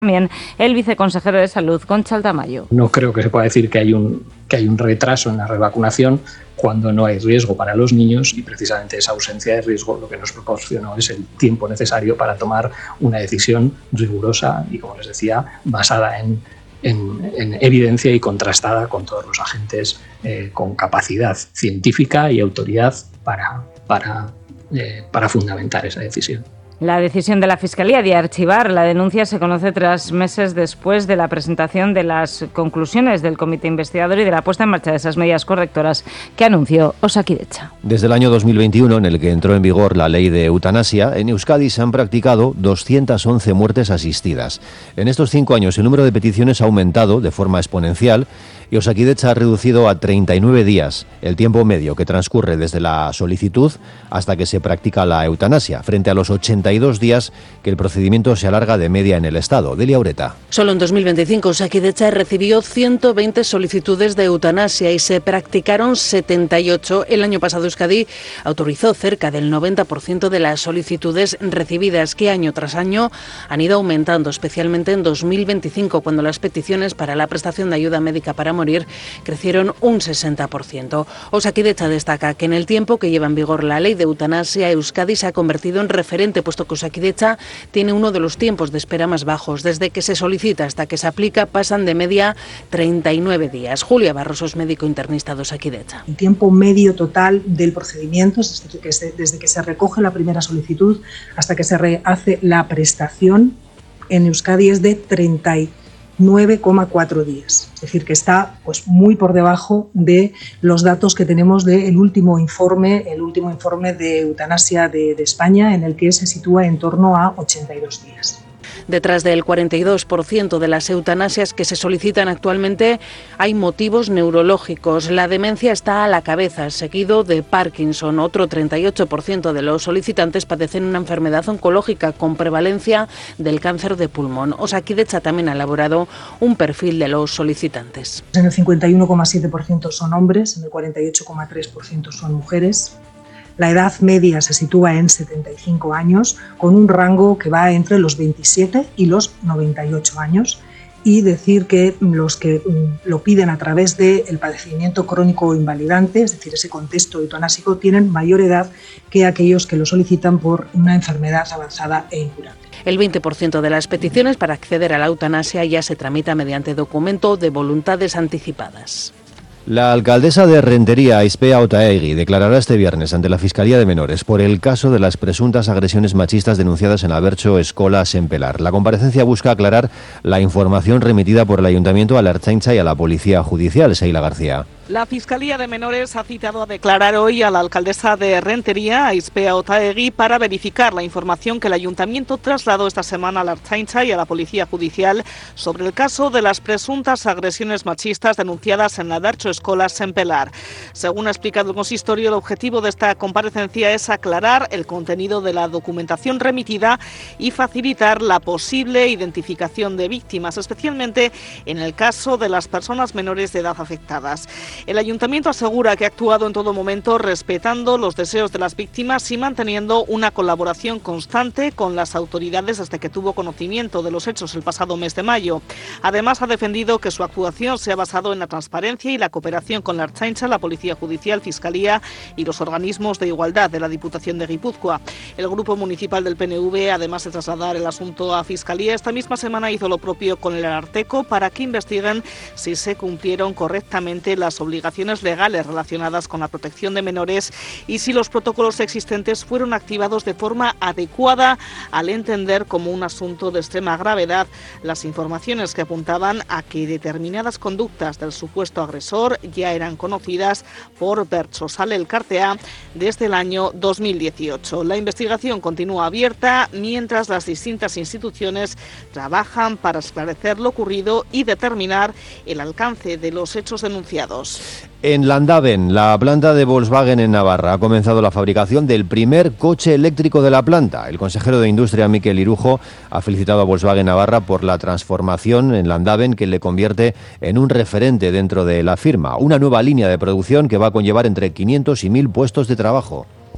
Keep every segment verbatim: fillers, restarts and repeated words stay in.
También el viceconsejero de Salud, Concha Tamayo. No creo que se pueda decir que hay un, que hay un retraso en la revacunación cuando no hay riesgo para los niños, y precisamente esa ausencia de riesgo lo que nos proporcionó es el tiempo necesario para tomar una decisión rigurosa y, como les decía, basada en, en, en evidencia y contrastada con todos los agentes eh, con capacidad científica y autoridad para, para, eh, para fundamentar esa decisión. La decisión de la Fiscalía de archivar la denuncia se conoce tres meses después de la presentación de las conclusiones del comité investigador y de la puesta en marcha de esas medidas correctoras que anunció Osakidetza. Desde el año dos mil veintiuno, en el que entró en vigor la ley de eutanasia, en Euskadi se han practicado doscientas once muertes asistidas. En estos cinco años el número de peticiones ha aumentado de forma exponencial y Osakidetza ha reducido a treinta y nueve días el tiempo medio que transcurre desde la solicitud hasta que se practica la eutanasia, frente a los ochenta y dos días que el procedimiento se alarga de media en el Estado. Delia Ureta. Solo en dos mil veinticinco Osakidetza recibió ciento veinte solicitudes de eutanasia y se practicaron setenta y ocho. El año pasado Euskadi autorizó cerca del noventa por ciento de las solicitudes recibidas, que año tras año han ido aumentando, especialmente en dos mil veinticinco, cuando las peticiones para la prestación de ayuda médica para morir crecieron un sesenta por ciento. Osakidetza destaca que en el tiempo que lleva en vigor la ley de eutanasia, Euskadi se ha convertido en referente, puesto que Osakidetza tiene uno de los tiempos de espera más bajos. Desde que se solicita hasta que se aplica pasan de media treinta y nueve días. Julia Barroso, médico internista de Osakidetza. El tiempo medio total del procedimiento, desde que se, desde que se recoge la primera solicitud hasta que se hace la prestación en Euskadi, es de treinta y nueve coma cuatro días. Es decir, que está pues muy por debajo de los datos que tenemos del último informe, el último informe de eutanasia de, de España, en el que se sitúa en torno a ochenta y dos días. Detrás del cuarenta y dos por ciento de las eutanasias que se solicitan actualmente hay motivos neurológicos. La demencia está a la cabeza, seguido de Parkinson. Otro treinta y ocho por ciento de los solicitantes padecen una enfermedad oncológica con prevalencia del cáncer de pulmón. Osakidetza también ha elaborado un perfil de los solicitantes. En el cincuenta y uno coma siete por ciento son hombres, en el cuarenta y ocho coma tres por ciento son mujeres. La edad media se sitúa en setenta y cinco años, con un rango que va entre los veintisiete y los noventa y ocho años. Y decir que los que lo piden a través del padecimiento crónico invalidante, es decir, ese contexto eutanásico, tienen mayor edad que aquellos que lo solicitan por una enfermedad avanzada e incurable. El veinte por ciento de las peticiones para acceder a la eutanasia ya se tramita mediante documento de voluntades anticipadas. La alcaldesa de Rentería, Aizpea Otaegui, declarará este viernes ante la Fiscalía de Menores por el caso de las presuntas agresiones machistas denunciadas en Abertxo Escola Sempelar. La comparecencia busca aclarar la información remitida por el Ayuntamiento a la Ertzaintza y a la Policía Judicial. Seila García. La Fiscalía de Menores ha citado a declarar hoy a la alcaldesa de Rentería, Aizpea Otaegui, para verificar la información que el Ayuntamiento trasladó esta semana a la Ertzaintza y a la Policía Judicial sobre el caso de las presuntas agresiones machistas denunciadas en la Abertxo Escola Sempelar. Según ha explicado el consistorio, el objetivo de esta comparecencia es aclarar el contenido de la documentación remitida y facilitar la posible identificación de víctimas, especialmente en el caso de las personas menores de edad afectadas. El Ayuntamiento asegura que ha actuado en todo momento respetando los deseos de las víctimas y manteniendo una colaboración constante con las autoridades desde que tuvo conocimiento de los hechos el pasado mes de mayo. Además, ha defendido que su actuación se ha basado en la transparencia y la cooperación con la Ertzaintza, la Policía Judicial, Fiscalía y los organismos de igualdad de la Diputación de Guipúzcoa. El Grupo Municipal del P N V, además de trasladar el asunto a Fiscalía, esta misma semana hizo lo propio con el Ararteko para que investiguen si se cumplieron correctamente las obligaciones legales relacionadas con la protección de menores y si los protocolos existentes fueron activados de forma adecuada, al entender como un asunto de extrema gravedad las informaciones que apuntaban a que determinadas conductas del supuesto agresor ya eran conocidas por Bertsozale Elkartea desde el año dos mil dieciocho. La investigación continúa abierta mientras las distintas instituciones trabajan para esclarecer lo ocurrido y determinar el alcance de los hechos denunciados. En Landaven, la planta de Volkswagen en Navarra, ha comenzado la fabricación del primer coche eléctrico de la planta. El consejero de Industria, Mikel Irujo, ha felicitado a Volkswagen Navarra por la transformación en Landaven que le convierte en un referente dentro de la firma. Una nueva línea de producción que va a conllevar entre quinientos y mil puestos de trabajo.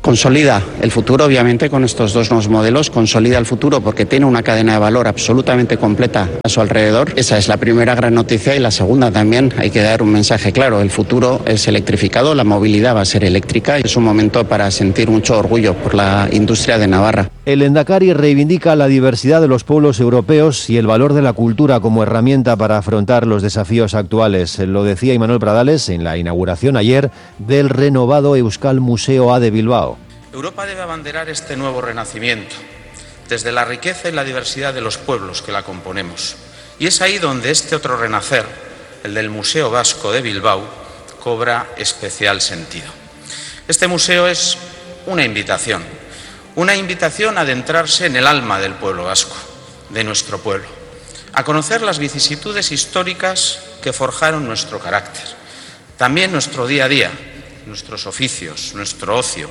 Consolida el futuro, obviamente, con estos dos nuevos modelos. Consolida el futuro porque tiene una cadena de valor absolutamente completa a su alrededor. Esa es la primera gran noticia, y la segunda también hay que dar un mensaje claro. El futuro es electrificado, la movilidad va a ser eléctrica y es un momento para sentir mucho orgullo por la industria de Navarra. El Endacari reivindica la diversidad de los pueblos europeos y el valor de la cultura como herramienta para afrontar los desafíos actuales. Lo decía Imanol Pradales en la inauguración ayer del renovado Euskal Museo A de Bilbao. Europa debe abanderar este nuevo renacimiento, desde la riqueza y la diversidad de los pueblos que la componemos. Y es ahí donde este otro renacer, el del Museo Vasco de Bilbao, cobra especial sentido. Este museo es una invitación, una invitación a adentrarse en el alma del pueblo vasco, de nuestro pueblo, a conocer las vicisitudes históricas que forjaron nuestro carácter, también nuestro día a día, nuestros oficios, nuestro ocio.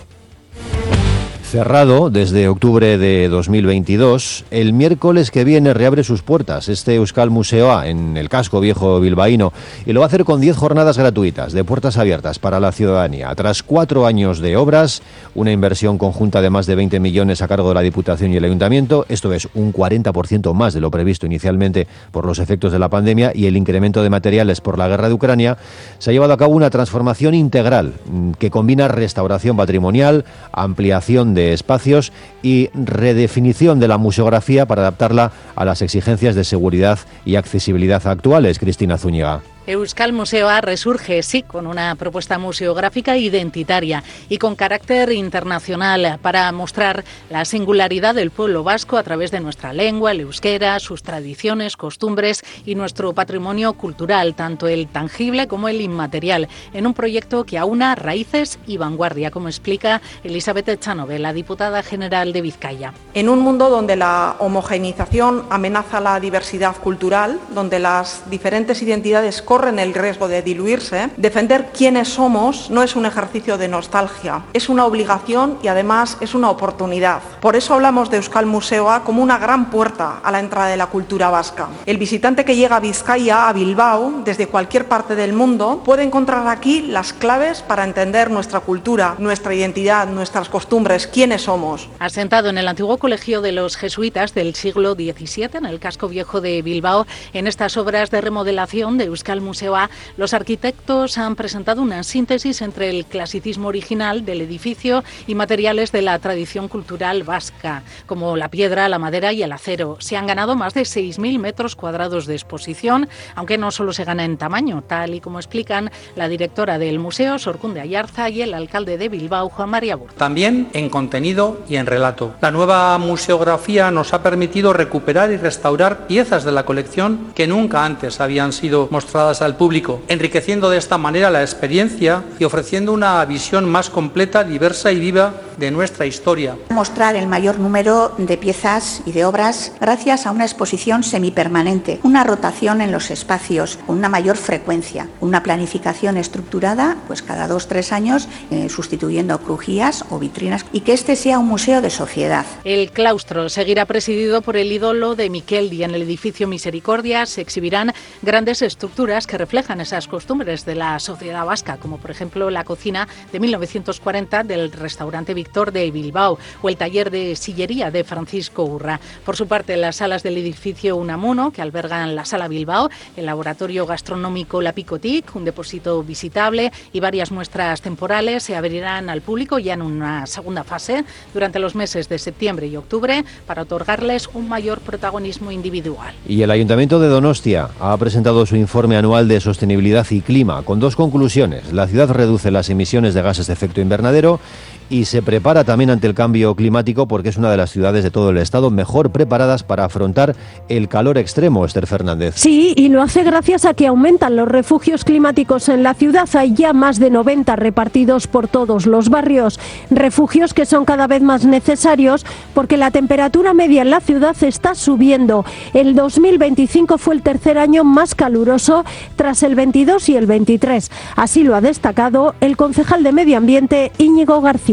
Cerrado desde octubre de dos mil veintidós, el miércoles que viene reabre sus puertas este Euskal Museo A en el casco viejo bilbaíno, y lo va a hacer con diez jornadas gratuitas de puertas abiertas para la ciudadanía. Tras cuatro años de obras, una inversión conjunta de más de veinte millones a cargo de la Diputación y el Ayuntamiento, esto es un cuarenta por ciento más de lo previsto inicialmente por los efectos de la pandemia y el incremento de materiales por la guerra de Ucrania, se ha llevado a cabo una transformación integral que combina restauración patrimonial, ampliación de espacios y redefinición de la museografía para adaptarla a las exigencias de seguridad y accesibilidad actuales. Cristina Zúñiga. Euskal Museo A resurge, sí, con una propuesta museográfica identitaria y con carácter internacional para mostrar la singularidad del pueblo vasco a través de nuestra lengua, el euskera, sus tradiciones, costumbres y nuestro patrimonio cultural, tanto el tangible como el inmaterial, en un proyecto que aúna raíces y vanguardia, como explica Elizabeth Echanove, la diputada general de Vizcaya. En un mundo donde la homogeneización amenaza la diversidad cultural, donde las diferentes identidades corren el riesgo de diluirse, defender quiénes somos no es un ejercicio de nostalgia, es una obligación y además es una oportunidad. Por eso hablamos de Euskal Museo A como una gran puerta a la entrada de la cultura vasca. El visitante que llega a Vizcaya, a Bilbao, desde cualquier parte del mundo, puede encontrar aquí las claves para entender nuestra cultura, nuestra identidad, nuestras costumbres, quiénes somos. Asentado en el antiguo colegio de los jesuitas del siglo diecisiete, en el casco viejo de Bilbao, en estas obras de remodelación de Euskal Museo A, los arquitectos han presentado una síntesis entre el clasicismo original del edificio y materiales de la tradición cultural vasca, como la piedra, la madera y el acero. Se han ganado más de seis mil metros cuadrados de exposición, aunque no solo se gana en tamaño, tal y como explican la directora del museo, Sorkunde Ayarza, y el alcalde de Bilbao, Juan María Burto. También en contenido y en relato. La nueva museografía nos ha permitido recuperar y restaurar piezas de la colección que nunca antes habían sido mostradas al público, enriqueciendo de esta manera la experiencia y ofreciendo una visión más completa, diversa y viva de nuestra historia. Mostrar el mayor número de piezas y de obras gracias a una exposición semipermanente, una rotación en los espacios, con una mayor frecuencia, una planificación estructurada, pues cada dos, tres años, eh, sustituyendo crujías o vitrinas, y que este sea un museo de sociedad. El claustro seguirá presidido por el ídolo de Miquel, y en el edificio Misericordia se exhibirán grandes estructuras que reflejan esas costumbres de la sociedad vasca, como por ejemplo la cocina de mil novecientos cuarenta del restaurante Víctor de Bilbao o el taller de sillería de Francisco Urra. Por su parte, las salas del edificio Unamuno, que albergan la Sala Bilbao, el laboratorio gastronómico La Picotic, un depósito visitable y varias muestras temporales se abrirán al público ya en una segunda fase durante los meses de septiembre y octubre para otorgarles un mayor protagonismo individual. Y el Ayuntamiento de Donostia ha presentado su informe anual de sostenibilidad y clima con dos conclusiones. La ciudad reduce las emisiones de gases de efecto invernadero y se prepara también ante el cambio climático porque es una de las ciudades de todo el estado mejor preparadas para afrontar el calor extremo. Esther Fernández. Sí, y lo hace gracias a que aumentan los refugios climáticos en la ciudad. Hay ya más de noventa repartidos por todos los barrios. Refugios que son cada vez más necesarios porque la temperatura media en la ciudad está subiendo. El dos mil veinticinco fue el tercer año más caluroso tras el veintidós y el veintitrés. Así lo ha destacado el concejal de Medio Ambiente, Íñigo García.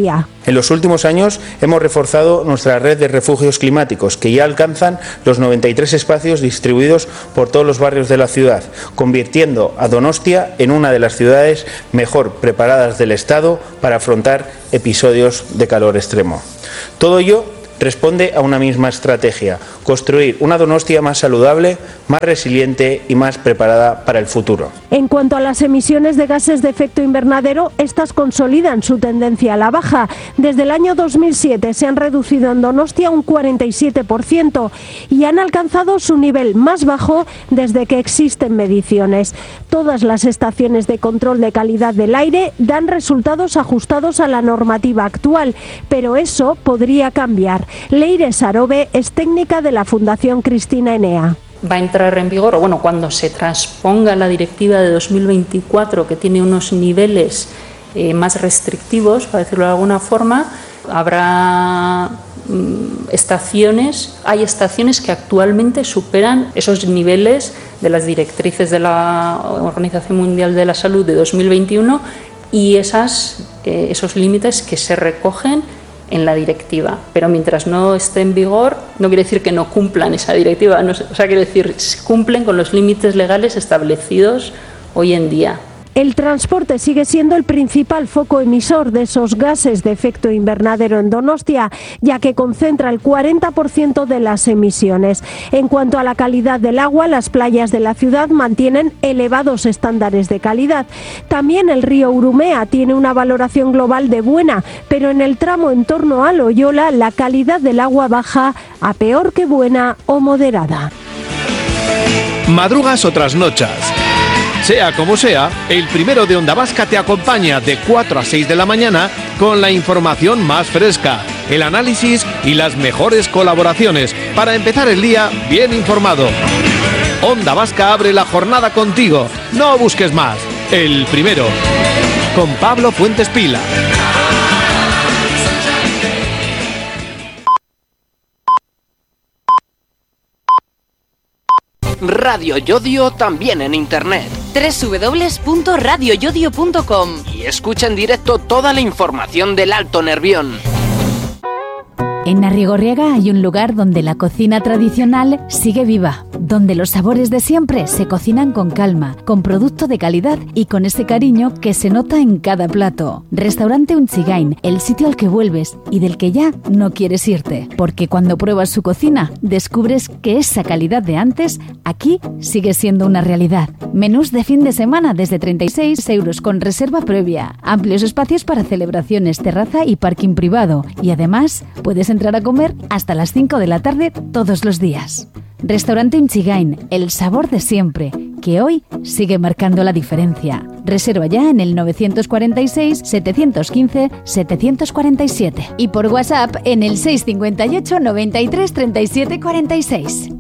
Donostia. En los últimos años hemos reforzado nuestra red de refugios climáticos, que ya alcanzan los noventa y tres espacios distribuidos por todos los barrios de la ciudad, convirtiendo a Donostia en una de las ciudades mejor preparadas del Estado para afrontar episodios de calor extremo. Todo ello responde a una misma estrategia: construir una Donostia más saludable, más resiliente y más preparada para el futuro. En cuanto a las emisiones de gases de efecto invernadero, estas consolidan su tendencia a la baja. Desde el año dos mil siete se han reducido en Donostia un cuarenta y siete por ciento y han alcanzado su nivel más bajo desde que existen mediciones. Todas las estaciones de control de calidad del aire dan resultados ajustados a la normativa actual, pero eso podría cambiar. Leire Sarobe es técnica de la Fundación Cristina Enea. Va a entrar en vigor, o bueno, cuando se transponga la directiva de dos mil veinticuatro, que tiene unos niveles eh, más restrictivos, para decirlo de alguna forma, habrá mm, estaciones, hay estaciones que actualmente superan esos niveles de las directrices de la Organización Mundial de la Salud de dos mil veintiuno y esas, eh, esos límites que se recogen en la directiva, pero mientras no esté en vigor no quiere decir que no cumplan esa directiva, no, o sea, quiere decir cumplen con los límites legales establecidos hoy en día. El transporte sigue siendo el principal foco emisor de esos gases de efecto invernadero en Donostia, ya que concentra el cuarenta por ciento de las emisiones. En cuanto a la calidad del agua, las playas de la ciudad mantienen elevados estándares de calidad. También el río Urumea tiene una valoración global de buena, pero en el tramo en torno a Loyola la calidad del agua baja a peor que buena o moderada. Madrugas o trasnochas. Sea como sea, el primero de Onda Vasca te acompaña de cuatro a seis de la mañana con la información más fresca, el análisis y las mejores colaboraciones para empezar el día bien informado. Onda Vasca abre la jornada contigo. No busques más. El primero. Con Pablo Fuentes Pila. Radio Yodio también en internet. doble u doble u doble u punto radio yodio punto com. Y escucha en directo toda la información del Alto Nervión. En Arrigorriaga hay un lugar donde la cocina tradicional sigue viva, donde los sabores de siempre se cocinan con calma, con producto de calidad y con ese cariño que se nota en cada plato. Restaurante Unchigain, el sitio al que vuelves y del que ya no quieres irte, porque cuando pruebas su cocina descubres que esa calidad de antes aquí sigue siendo una realidad. Menús de fin de semana desde treinta y seis euros con reserva previa, amplios espacios para celebraciones, terraza y parking privado, y además puedes entrar a comer hasta las cinco de la tarde todos los días. Restaurante Unchigain, el sabor de siempre, que hoy sigue marcando la diferencia. Reserva ya en el novecientos cuarenta y seis, setecientos quince, setecientos cuarenta y siete y por WhatsApp en el seiscientos cincuenta y ocho, noventa y tres, treinta y siete cuarenta y seis.